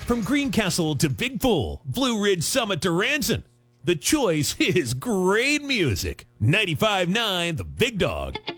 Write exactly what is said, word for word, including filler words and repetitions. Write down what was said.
From Greencastle to Big Bull, Blue Ridge Summit to Ranson, the choice is great music. ninety-five point nine The Big Dog.